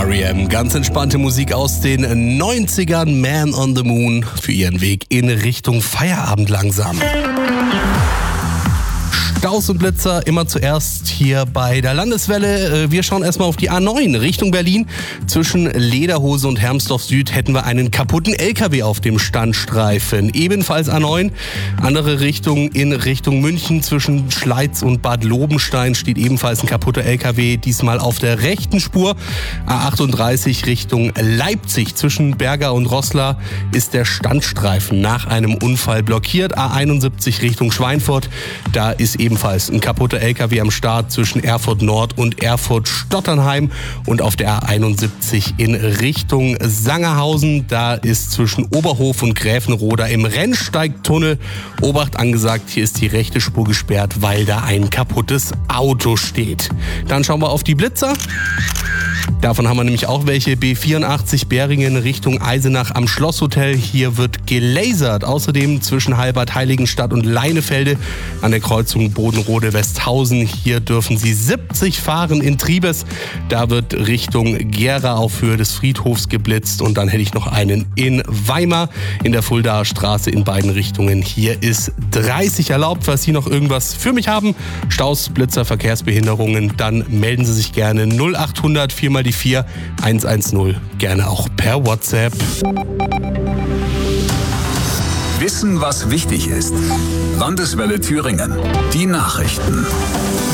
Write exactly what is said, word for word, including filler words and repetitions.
R E M. Ganz entspannte Musik aus den neunzigern. Man on the Moon für ihren Weg in Richtung Feierabend langsam. Staus und Blitzer immer zuerst hier bei der Landeswelle. Wir schauen erstmal auf die A neun Richtung Berlin. Zwischen Lederhose und Hermsdorf Süd hätten wir einen kaputten L K W auf dem Standstreifen. Ebenfalls A neun. Andere Richtung in Richtung München. Zwischen Schleiz und Bad Lobenstein steht ebenfalls ein kaputter L K W. Diesmal auf der rechten Spur. A achtunddreißig Richtung Leipzig. Zwischen Berger und Roßla ist der Standstreifen nach einem Unfall blockiert. A einundsiebzig Richtung Schweinfurt. Da ist ebenfalls ein kaputter L K W am Start zwischen Erfurt Nord und Erfurt Stotternheim. Und auf der A einundsiebzig in Richtung Sangerhausen, da ist zwischen Oberhof und Gräfenroda im Rennsteigtunnel Obacht angesagt. Hier ist die rechte Spur gesperrt, weil da ein kaputtes Auto steht. Dann schauen wir auf die Blitzer. Davon haben wir nämlich auch welche. B vierundachtzig Beringen Richtung Eisenach am Schlosshotel. Hier wird gelasert. Außerdem zwischen Halbert Heiligenstadt und Leinefelde an der Kreuzung Bodenrode-Westhausen. Hier dürfen Sie siebzig fahren in Triebes. Da wird Richtung Gera auf Höhe des Friedhofs geblitzt. Und dann hätte ich noch einen in Weimar in der Fuldaer Straße in beiden Richtungen. Hier ist dreißig erlaubt. Falls Sie noch irgendwas für mich haben, Staus, Blitzer, Verkehrsbehinderungen, dann melden Sie sich gerne null achthundert vier mal die vier eins eins null, gerne auch per WhatsApp. Wissen, was wichtig ist. Landeswelle Thüringen. Die Nachrichten.